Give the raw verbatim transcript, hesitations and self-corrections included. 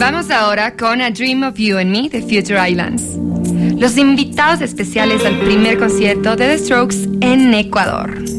Vamos ahora con A Dream of You and Me de Future Islands. Los invitados especiales al primer concierto de The Strokes en Ecuador.